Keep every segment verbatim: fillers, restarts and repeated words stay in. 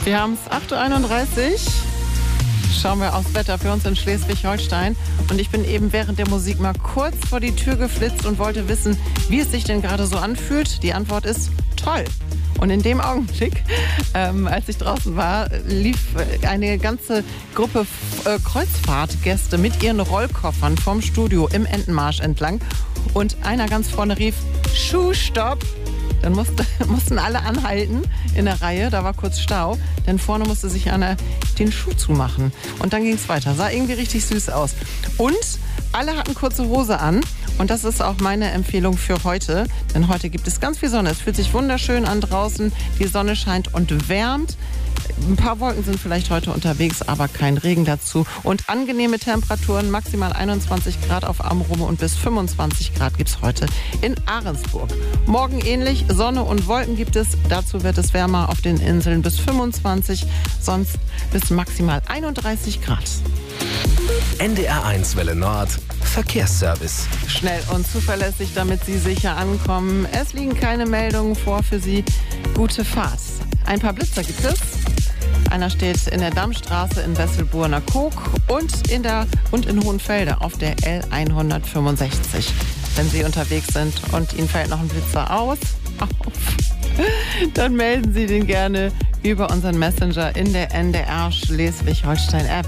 Wir haben es acht Uhr einunddreißig. Schauen wir aufs Wetter für uns in Schleswig-Holstein. Und ich bin eben während der Musik mal kurz vor die Tür geflitzt und wollte wissen, wie es sich denn gerade so anfühlt. Die Antwort ist toll. Und in dem Augenblick, ähm, als ich draußen war, lief eine ganze Gruppe äh, Kreuzfahrtgäste mit ihren Rollkoffern vom Studio im Entenmarsch entlang. Und einer ganz vorne rief, Schuhstopp. Dann musste, mussten alle anhalten in der Reihe, da war kurz Stau, denn vorne musste sich einer den Schuh zumachen. Und dann ging es weiter, sah irgendwie richtig süß aus. Und alle hatten kurze Hose an und das ist auch meine Empfehlung für heute, denn heute gibt es ganz viel Sonne. Es fühlt sich wunderschön an draußen, die Sonne scheint und wärmt. Ein paar Wolken sind vielleicht heute unterwegs, aber kein Regen dazu. Und angenehme Temperaturen, maximal einundzwanzig Grad auf Amrume und bis fünfundzwanzig Grad gibt es heute in Ahrensburg. Morgen ähnlich, Sonne und Wolken gibt es. Dazu wird es wärmer auf den Inseln bis fünfundzwanzig, sonst bis maximal einunddreißig Grad. N D R eins Welle Nord, Verkehrsservice. Schnell und zuverlässig, damit Sie sicher ankommen. Es liegen keine Meldungen vor für Sie. Gute Fahrt. Ein paar Blitzer gibt es. Einer steht in der Dammstraße in Wesselburner Kog und in der und in Hohenfelde auf der L hundertfünfundsechzig. Wenn Sie unterwegs sind und Ihnen fällt noch ein Blitzer aus, auf, dann melden Sie den gerne über unseren Messenger in der N D R Schleswig-Holstein-App.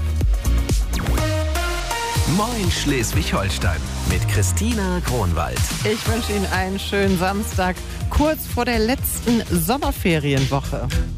Moin Schleswig-Holstein mit Christina Kronwald. Ich wünsche Ihnen einen schönen Samstag, kurz vor der letzten Sommerferienwoche.